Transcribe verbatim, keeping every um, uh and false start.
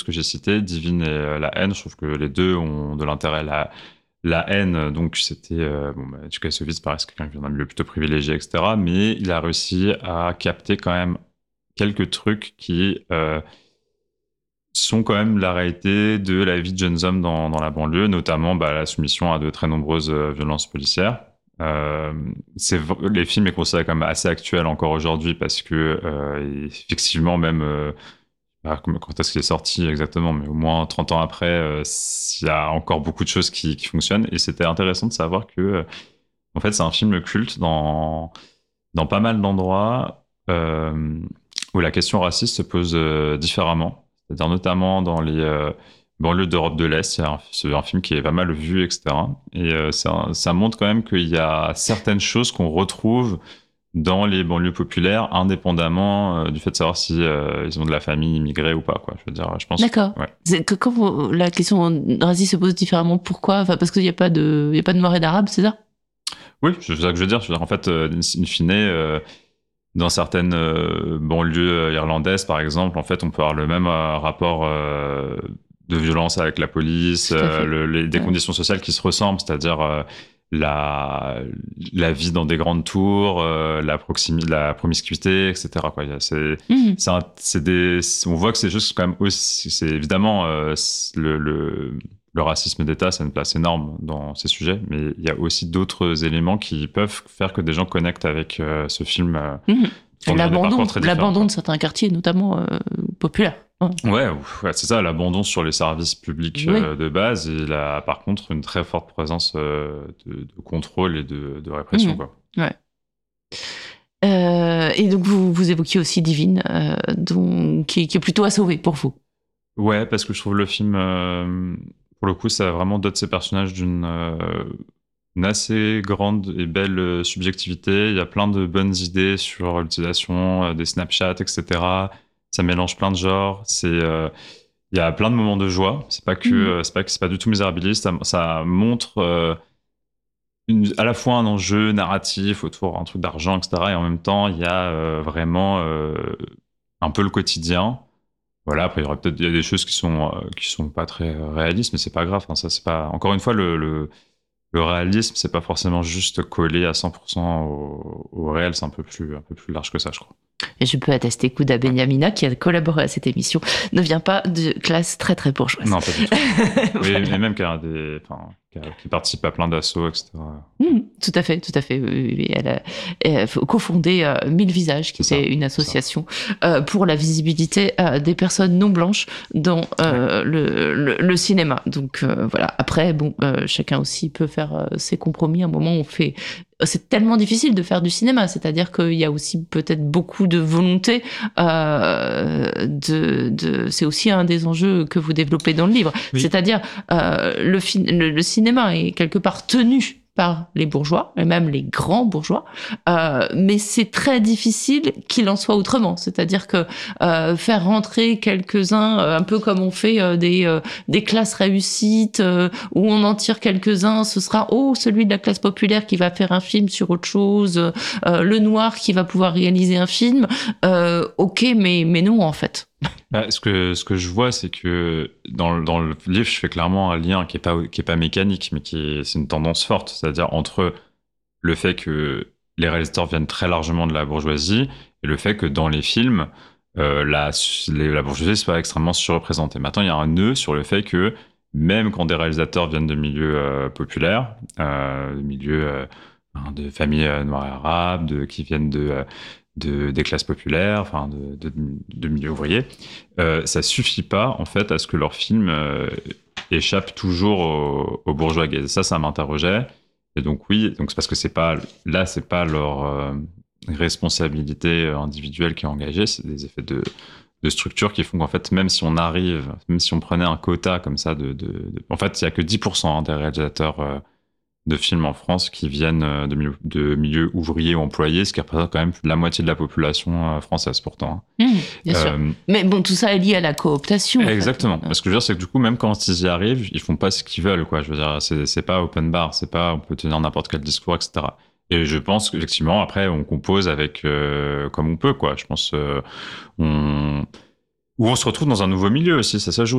que j'ai cité, Divine et euh, La haine, je trouve que les deux ont de l'intérêt. La, la haine, donc c'était... Euh, bon, bah, Tukhachevitz paraît c'est quelqu'un qui vient d'un milieu plutôt privilégié, et cetera. Mais il a réussi à capter quand même quelques trucs qui euh, sont quand même la réalité de la vie de jeunes hommes dans, dans la banlieue, notamment bah, la soumission à de très nombreuses euh, violences policières. Euh, c'est, les films est considéré comme assez actuel encore aujourd'hui parce que euh, effectivement même... Euh, ah, quand est-ce qu'il est sorti exactement, mais au moins trente ans après, euh, il y a encore beaucoup de choses qui, qui fonctionnent. Et c'était intéressant de savoir que, euh, en fait, c'est un film culte dans, dans pas mal d'endroits euh, où la question raciste se pose euh, différemment. C'est-à-dire notamment dans les euh, banlieues d'Europe de l'Est. C'est un, c'est un film qui est pas mal vu, et cetera. Et euh, ça, ça montre quand même qu'il y a certaines choses qu'on retrouve dans les banlieues populaires, indépendamment euh, du fait de savoir si euh, ils ont de la famille immigrée ou pas, quoi. Je veux dire, je pense. D'accord. Ouais. C'est que quand vous, la question raciste se pose différemment, pourquoi? Enfin, parce qu'il n'y a pas de, il y a pas de noir et d'arabe, c'est ça? Oui, c'est ça que je veux dire. Je veux dire, en fait, euh, in fine, euh, dans certaines euh, banlieues irlandaises, par exemple, en fait, on peut avoir le même euh, rapport euh, de violence avec la police, euh, le, les, des ouais. conditions sociales qui se ressemblent, c'est-à-dire euh, la, la vie dans des grandes tours, euh, la, proximi- la promiscuité, et cetera. Quoi. C'est, mmh. c'est un, c'est des, on voit que c'est juste quand même aussi, c'est évidemment euh, le, le, le racisme d'État, ça a une place énorme dans ces sujets, mais il y a aussi d'autres éléments qui peuvent faire que des gens connectent avec euh, ce film. Euh, mmh. L'abandon, l'abandon de certains quartiers, notamment euh, populaires. Ouais, ouais, c'est ça, l'abandon sur les services publics oui. euh, de base, et là, par contre, une très forte présence euh, de, de contrôle et de, de répression. Mmh. Quoi. Ouais. Euh, et donc, vous, vous évoquiez aussi Divine, euh, dont, qui, qui est plutôt à sauver pour vous. Ouais, parce que je trouve le film, euh, pour le coup, ça vraiment dote ses personnages d'une euh, une assez grande et belle subjectivité. Il y a plein de bonnes idées sur l'utilisation euh, des Snapchat, et cetera. Ça mélange plein de genres. C'est, euh, il y a plein de moments de joie. C'est pas que, mmh. euh, c'est pas que c'est pas du tout misérabiliste. Ça, ça montre euh, une, à la fois un enjeu narratif autour d'un truc d'argent, et cetera. Et en même temps, il y a euh, vraiment euh, un peu le quotidien. Voilà. Après, il y aura peut-être il y a des choses qui sont euh, qui sont pas très réalistes, mais c'est pas grave. Hein, ça, c'est pas. Encore une fois, le, le le réalisme, c'est pas forcément juste collé à cent pour cent au, au réel. C'est un peu plus un peu plus large que ça, je crois. Et je peux attester Kouda Benyamina, qui a collaboré à cette émission, ne vient pas de classe très très bourgeoise. Non, pas du tout. Oui, mais même qui a des, enfin, qui participe à plein d'assauts, et cetera. Mmh, tout à fait, tout à fait. Elle a, elle a cofondé euh, Mille Visages, qui était une association euh, pour la visibilité euh, des personnes non blanches dans euh, ouais. le, le, le cinéma. Donc euh, voilà. Après, bon, euh, chacun aussi peut faire euh, ses compromis. À un moment, on fait. C'est tellement difficile de faire du cinéma, c'est-à-dire qu'il y a aussi peut-être beaucoup de volonté. Euh, de, de, c'est aussi un des enjeux que vous développez dans le livre. Oui. C'est-à-dire euh, le, fi- le, le cinéma est quelque part tenu par les bourgeois, et même les grands bourgeois, euh, mais c'est très difficile qu'il en soit autrement. C'est-à-dire que euh, faire rentrer quelques-uns, euh, un peu comme on fait euh, des, euh, des classes réussites, euh, où on en tire quelques-uns, ce sera oh celui de la classe populaire qui va faire un film sur autre chose, euh, le noir qui va pouvoir réaliser un film. Euh, ok, mais mais non en fait. Bah, ce que ce que je vois, c'est que dans le, dans le livre, je fais clairement un lien qui est pas qui est pas mécanique, mais qui est, c'est une tendance forte, c'est-à-dire entre le fait que les réalisateurs viennent très largement de la bourgeoisie et le fait que dans les films, euh, la les, la bourgeoisie soit extrêmement surreprésentée. Maintenant, il y a un nœud sur le fait que même quand des réalisateurs viennent de milieux euh, populaires, euh, de milieux euh, de familles euh, noires et arabes, de qui viennent de euh, De, des classes populaires, enfin de, de, de milieux ouvriers, euh, ça suffit pas en fait à ce que leur film euh, échappe toujours aux, aux bourgeois gays. Ça, ça m'interrogeait. Et donc oui, donc c'est parce que c'est pas là, c'est pas leur euh, responsabilité individuelle qui est engagée, c'est des effets de, de structure qui font qu'en fait, même si on arrive, même si on prenait un quota comme ça, de, de, de en fait, il y a que dix pour cent hein, des réalisateurs euh, de films en France qui viennent de milieux, de milieux ouvriers ou employés, ce qui représente quand même la moitié de la population française pourtant. Mmh, bien euh, sûr. Mais bon, tout ça est lié à la cooptation. Exactement. En fait. Ce que je veux dire, c'est que du coup, même quand ils y arrivent, ils font pas ce qu'ils veulent, quoi. Je veux dire, c'est, c'est pas open bar, c'est pas on peut tenir n'importe quel discours, et cetera. Et je pense qu'effectivement, après, on compose avec euh, comme on peut, quoi. Je pense euh, on où on se retrouve dans un nouveau milieu aussi, ça s'ajoute.